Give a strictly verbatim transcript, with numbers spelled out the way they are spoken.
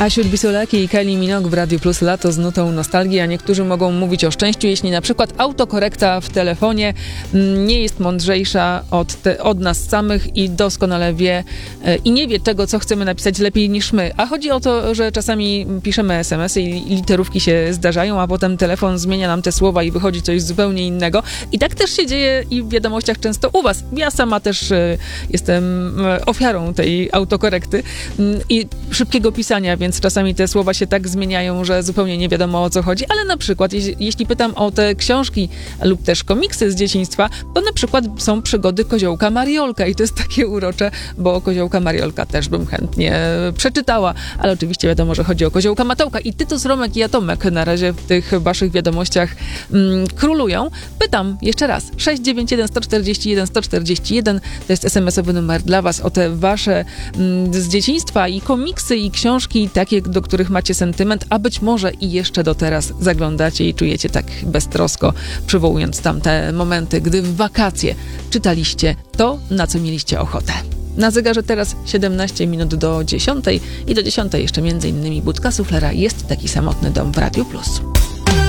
Asiut Bisolaki i Kylie Minogue w Radiu Plus Lato z nutą nostalgii, a niektórzy mogą mówić o szczęściu, jeśli na przykład autokorekta w telefonie nie jest mądrzejsza od, te, od nas samych i doskonale wie e, i nie wie tego, co chcemy napisać lepiej niż my. A chodzi o to, że czasami piszemy es em esy i literówki się zdarzają, a potem telefon zmienia nam te słowa i wychodzi coś zupełnie innego. I tak też się dzieje i w wiadomościach często u was. Ja sama też e, jestem ofiarą tej autokorekty i szybkiego pisania, więc czasami te słowa się tak zmieniają, że zupełnie nie wiadomo, o co chodzi, ale na przykład, jeśli, jeśli pytam o te książki lub też komiksy z dzieciństwa, to na przykład są przygody Koziołka Mariolka i to jest takie urocze, bo Koziołka Mariolka też bym chętnie przeczytała, ale oczywiście wiadomo, że chodzi o Koziołka Matołka i Tytus, Romek i Atomek na razie w tych waszych wiadomościach mm, królują. Pytam jeszcze raz, sześć dziewięć jeden sto czterdzieści jeden sto czterdzieści jeden, to jest es em esowy numer dla was, o te wasze mm, z dzieciństwa i komiksy i książki takie, do których macie sentyment, a być może i jeszcze do teraz zaglądacie i czujecie tak beztrosko, przywołując tamte momenty, gdy w wakacje czytaliście to, na co mieliście ochotę. Na zegarze teraz siedemnaście minut do dziesiątej i do dziesiątej jeszcze między innymi Budka Suflera Jest taki samotny dom w Radiu Plus.